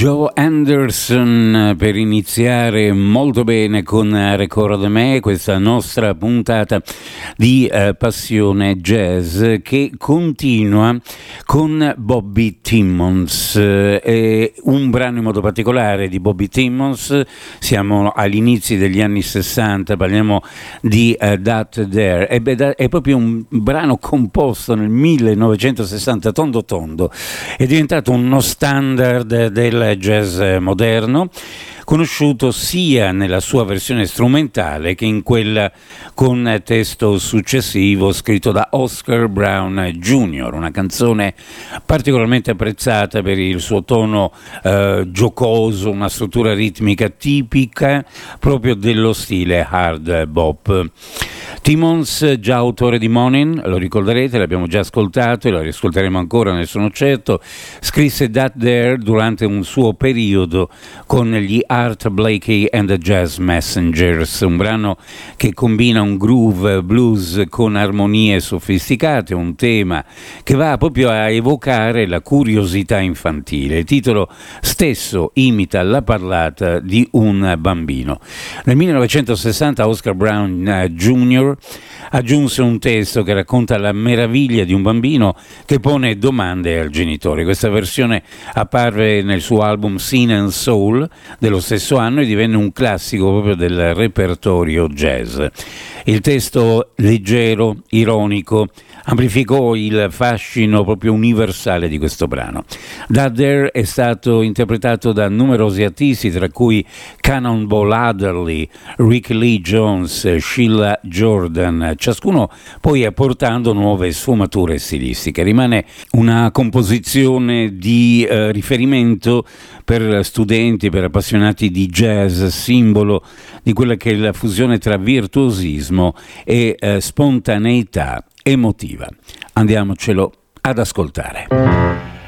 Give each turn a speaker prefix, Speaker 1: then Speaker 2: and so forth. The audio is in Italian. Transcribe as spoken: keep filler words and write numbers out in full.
Speaker 1: Joe Anderson per iniziare molto bene con Record Me, questa nostra puntata di eh, Passione Jazz che continua con Bobby Timmons. Eh, un brano in modo particolare di Bobby Timmons, siamo agli inizi degli anni sessanta, parliamo di eh, That There, è, è proprio un brano composto nel millenovecentosessanta tondo tondo, è diventato uno standard del jazz moderno, conosciuto sia nella sua versione strumentale che in quella con testo successivo scritto da Oscar Brown junior, una canzone particolarmente apprezzata per il suo tono eh, giocoso, una struttura ritmica tipica proprio dello stile hard bop. Timmons, già autore di Monin, lo ricorderete, l'abbiamo già ascoltato e lo riascolteremo ancora, ne sono certo, scrisse That There durante un suo periodo con gli Art Blakey and the Jazz Messengers, un brano che combina un groove blues con armonie sofisticate, un tema che va proprio a evocare la curiosità infantile. Il titolo stesso imita la parlata di un bambino. Nel millenovecentosessanta Oscar Brown junior aggiunse un testo che racconta la meraviglia di un bambino che pone domande al genitore. Questa versione apparve nel suo album Sin and Soul dello stesso anno e divenne un classico proprio del repertorio jazz. Il testo leggero, ironico, amplificò il fascino proprio universale di questo brano. That There è stato interpretato da numerosi artisti, tra cui Cannonball Adderley, Rick Lee Jones, Sheila Jordan, ciascuno poi apportando nuove sfumature stilistiche. Rimane una composizione di eh, riferimento per studenti, per appassionati di jazz, simbolo di quella che è la fusione tra virtuosismo e eh, spontaneità emotiva. Andiamocelo ad ascoltare.